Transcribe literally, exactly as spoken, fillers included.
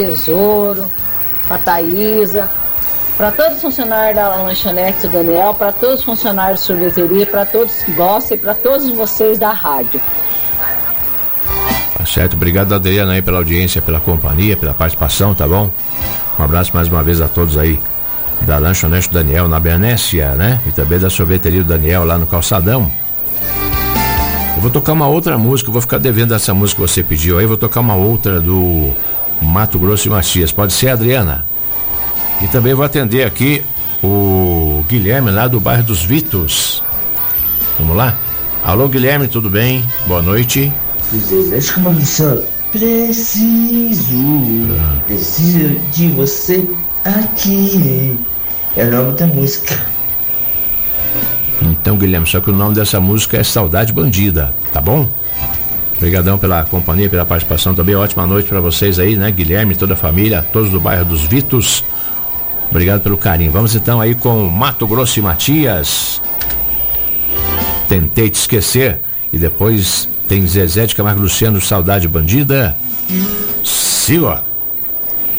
Tesouro, para Thaísa, para todos os funcionários da lanchonete do Daniel, para todos os funcionários de sorveteria, para todos que gostam e para todos vocês da rádio. Tá certo, obrigado, Adriana, aí pela audiência, pela companhia, pela participação, tá bom? Um abraço mais uma vez a todos aí da lanchonete do Daniel na Bernécia, né? E também da sorveteria do Daniel lá no Calçadão. Eu vou tocar uma outra música, eu vou ficar devendo essa música que você pediu aí, vou tocar uma outra do Mato Grosso e Matias. Pode ser, Adriana? E também vou atender aqui o Guilherme lá do bairro dos Vitos. Vamos lá? Alô, Guilherme, tudo bem? Boa noite. Deixa como missão. Preciso, ah. preciso de você aqui. É o nome da música. Então, Guilherme, só que o nome dessa música é Saudade Bandida, tá bom? Obrigadão pela companhia, pela participação também. Ótima noite pra vocês aí, né, Guilherme, toda a família, todos do bairro dos Vitos. Obrigado pelo carinho. Vamos então aí com Mato Grosso e Matias. Tentei Te Esquecer. E depois tem Zezé de Camargo e Luciano, Saudade Bandida. Siga.